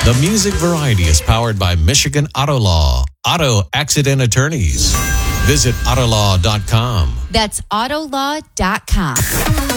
The Music Variety is powered by Michigan Auto Law, auto accident attorneys. Visit Autolaw.com. That's Autolaw.com.